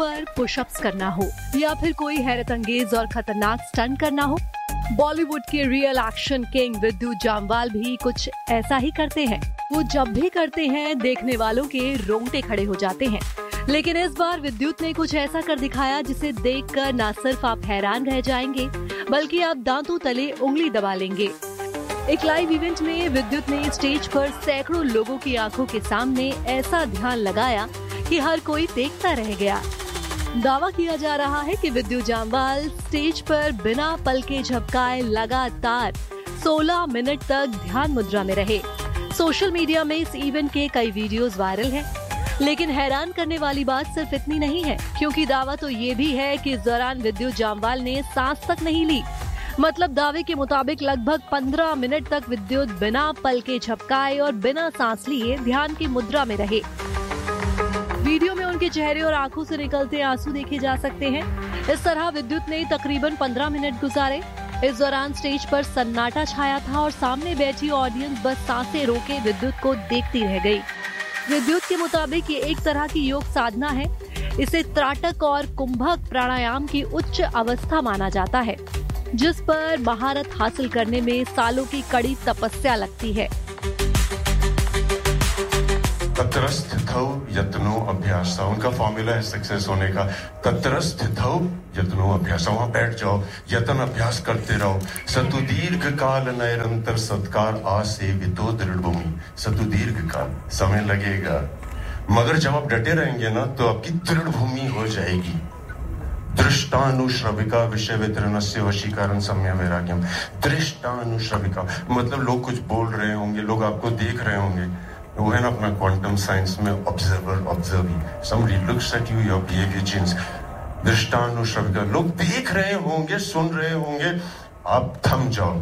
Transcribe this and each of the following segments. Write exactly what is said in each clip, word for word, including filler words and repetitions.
पर पुशअप्स करना हो या फिर कोई हैरत अंगेज और खतरनाक स्टंट करना हो, बॉलीवुड के रियल एक्शन किंग विद्युत जामवाल भी कुछ ऐसा ही करते हैं। वो जब भी करते हैं देखने वालों के रोंगटे खड़े हो जाते हैं। लेकिन इस बार विद्युत ने कुछ ऐसा कर दिखाया जिसे देखकर न सिर्फ आप हैरान रह जाएंगे बल्कि आप दांतों तले उंगली दबा लेंगे। एक लाइव इवेंट में विद्युत ने स्टेज पर सैकड़ों लोगों की आंखों के सामने ऐसा ध्यान लगाया कि हर कोई देखता रह गया। दावा किया जा रहा है कि विद्युत जामवाल स्टेज पर बिना पलके झपकाए लगातार सोलह मिनट तक ध्यान मुद्रा में रहे। सोशल मीडिया में इस इवेंट के कई वीडियोस वायरल हैं। लेकिन हैरान करने वाली बात सिर्फ इतनी नहीं है, क्योंकि दावा तो ये भी है कि इस दौरान विद्युत जामवाल ने सांस तक नहीं ली। मतलब दावे के मुताबिक लगभग पंद्रह मिनट तक विद्युत बिना पलके झपकाए और बिना सांस लिए ध्यान की मुद्रा में रहे। वीडियो में उनके चेहरे और आंखों से निकलते आंसू देखे जा सकते हैं। इस तरह विद्युत ने तकरीबन पंद्रह मिनट गुजारे। इस दौरान स्टेज पर सन्नाटा छाया था और सामने बैठी ऑडियंस बस सांसें रोके विद्युत को देखती रह गई। विद्युत के मुताबिक ये एक तरह की योग साधना है। इसे त्राटक और कुंभक प्राणायाम की उच्च अवस्था माना जाता है, जिस पर महारत हासिल करने में सालों की कड़ी तपस्या लगती है। तत्र स्थितौ यत्नो अभ्यास, उनका फॉर्मूला है सक्सेस होने का। तत्र स्थितौ यत्नो अभ्यास, वहां बैठ जाओ, यत्न अभ्यास करते रहो। सतु दीर्घ काल निरंतर सत्कार आसेवितो दृढ़ भूमि। सतु दीर्घ काल, समय लगेगा, मगर जब आप डटे रहेंगे ना तो आपकी दृढ़ भूमि हो जाएगी। दृष्टानुश्रविका विषय वितरणस्य वशीकरण सम्य वैराग्यम। दृष्टानुश्रविका मतलब लोग कुछ बोल रहे होंगे, लोग आपको देख रहे होंगे, वो है ना अपना क्वांटम साइंस में observer observing, somebody looks at you, your behavior changes। दृष्टानुश्रविका, लोग देख रहे होंगे, सुन रहे होंगे, आप थम जाओ।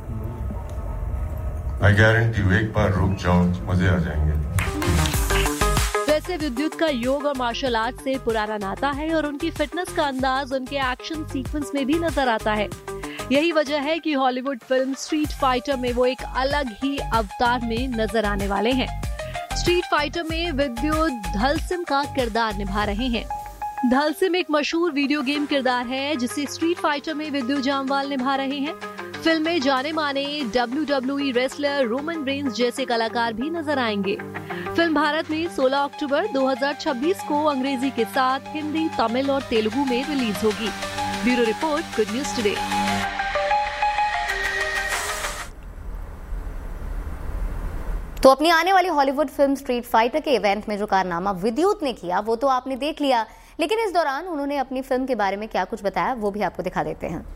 I guarantee you, एक बार रुक जाओ, मजे आ जाएंगे। वैसे विद्युत का योग और मार्शल आर्ट से पुराना नाता है और उनकी फिटनेस का अंदाज उनके एक्शन सीक्वेंस में भी नजर आता है। यही वजह है कि हॉलीवुड फिल्म स्ट्रीट फाइटर में वो एक अलग ही अवतार में नजर आने वाले हैं। स्ट्रीट फाइटर में विद्युत धलसिम का किरदार निभा रहे हैं। धलसिम एक मशहूर वीडियो गेम किरदार है जिसे स्ट्रीट फाइटर में विद्युत जामवाल निभा रहे हैं। फिल्म में जाने माने W W E wrestler Roman Reigns जैसे कलाकार भी नजर आएंगे। फिल्म भारत में सोलह अक्टूबर दो हज़ार छब्बीस को अंग्रेजी के साथ हिंदी, तमिल और तेलुगु में रिलीज होगी। Bureau report, good news today. तो अपनी आने वाली हॉलीवुड फिल्म स्ट्रीट फाइटर के इवेंट में जो कारनामा विद्युत ने किया वो तो आपने देख लिया, लेकिन इस दौरान उन्होंने अपनी फिल्म के बारे में क्या कुछ बताया वो भी आपको दिखा देते हैं।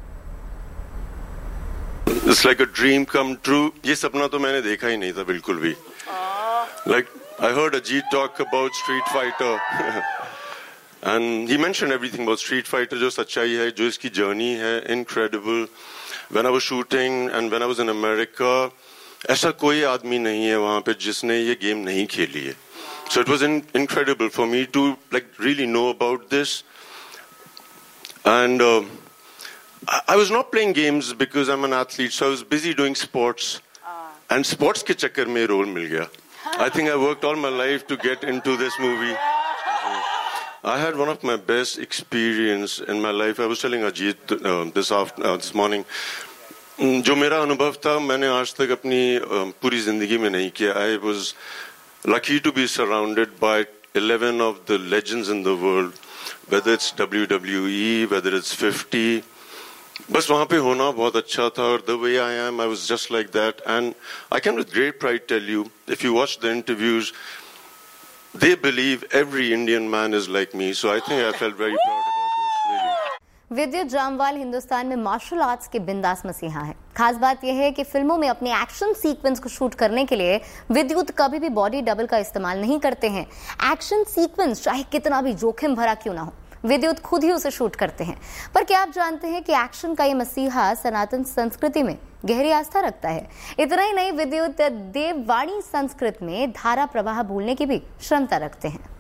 It's like a dream come true। ये सपना तो मैंने देखा ही नहीं था बिल्कुल भी। Like I heard Ajit talk about Street Fighter and he mentioned everything about Street Fighter, जो सच्चाई है, जो इसकी जर्नी है, incredible। When I was shooting and when I was in America, ऐसा कोई आदमी नहीं है वहाँ पे जिसने ये गेम नहीं खेली है। So it was in, incredible for me to like really know about this and uh, I was not playing games because I'm an athlete, so I was busy doing sports and sports के चक्कर में role मिल गया। I think I worked all my life to get into this movie। I had one of my best experience in my life। I was telling Ajit uh, this after uh, this morning, जो मेरा अनुभव था मैंने आज तक अपनी uh, पूरी जिंदगी में नहीं किया। I was lucky to be surrounded by eleven of the legends in the world, whether it's W W E, whether it's fifty। बस वहाँ पे होना बहुत अच्छा था और the way I am, I was just like that and I can with great pride tell you, if you watch the interviews, they believe every Indian man is like me, so I think I felt very proud about this, really। विद्युत जामवाल हिंदुस्तान में martial arts के बिंदास मसीहा हैं। खास बात यह है कि फिल्मों में अपने एक्शन सीक्वेंस को शूट करने के लिए विद्युत कभी भी बॉडी डबल का इस्तेमाल नहीं करते हैं। एक्शन सीक्वेंस चाहे कितना भी जोखिम भरा क्यों ना हो, विद्युत खुद ही उसे शूट करते हैं। पर क्या आप जानते हैं कि एक्शन का ये मसीहा सनातन संस्कृति में गहरी आस्था रखता है। इतना ही नहीं, विद्युत देववाणी संस्कृत में धारा प्रवाह बोलने की भी क्षमता रखते हैं।